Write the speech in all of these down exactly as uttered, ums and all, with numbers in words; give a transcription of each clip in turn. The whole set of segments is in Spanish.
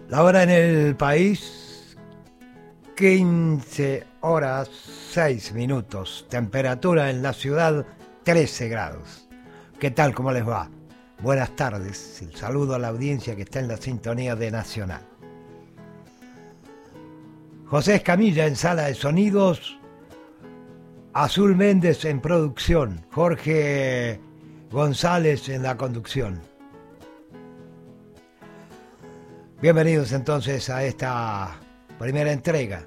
La hora en el país, quince horas seis minutos. Temperatura en la ciudad, trece grados. ¿Qué tal? ¿Cómo les va? Buenas tardes. El saludo a la audiencia que está en la sintonía de Nacional. José Escamilla en sala de sonidos. Azul Méndez en producción. Jorge González en la conducción. Bienvenidos entonces a esta primera entrega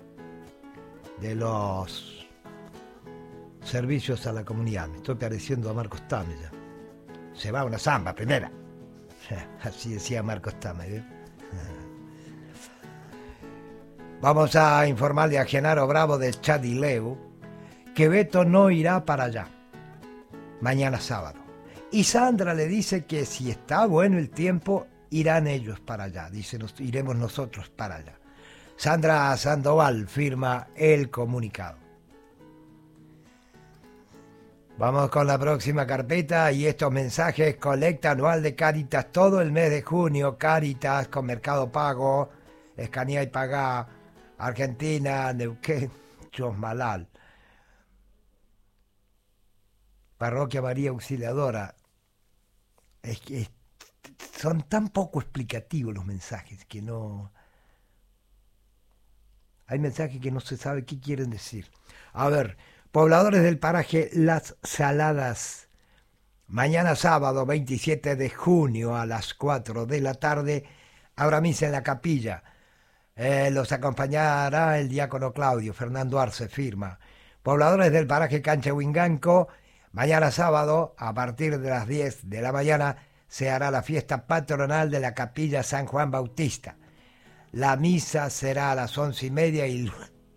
de los servicios a la comunidad. Me estoy pareciendo a Marcos Tame ya. Se va una samba primera. Así decía Marcos Tame, ¿eh? Vamos a informarle a Genaro Bravo de Chadileu que Beto no irá para allá mañana sábado. Y Sandra le dice que si está bueno el tiempo, irán ellos para allá. Dice, nos, iremos nosotros para allá. Sandra Sandoval firma el comunicado. Vamos con la próxima carpeta y estos mensajes. Colecta anual de Cáritas todo el mes de junio. Cáritas con Mercado Pago, Escanía y Pagá, Argentina, Neuquén, Chosmalal. Parroquia María Auxiliadora. Es que es, son tan poco explicativos los mensajes que no... Hay mensajes que no se sabe qué quieren decir. A ver, pobladores del paraje Las Saladas. Mañana sábado veintisiete de junio a las cuatro de la tarde habrá misa en la capilla. Eh, los acompañará el diácono Claudio. Fernando Arce firma. Pobladores del paraje Cancha Huinganco. Mañana sábado, a partir de las diez de la mañana, se hará la fiesta patronal de la capilla San Juan Bautista. La misa será a las once y media y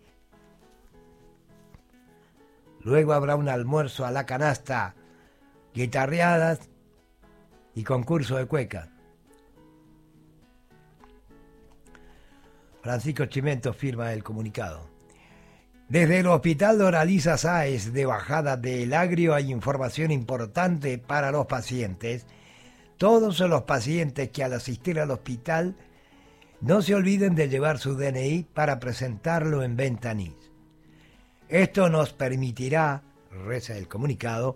luego habrá un almuerzo a la canasta, guitarreadas y concurso de cueca. Francisco Chimento firma el comunicado. Desde el Hospital Doraliza Sáez de Bajada del Agrio hay información importante para los pacientes. Todos los pacientes que al asistir al hospital no se olviden de llevar su D N I para presentarlo en Ventanís. Esto nos permitirá, reza el comunicado,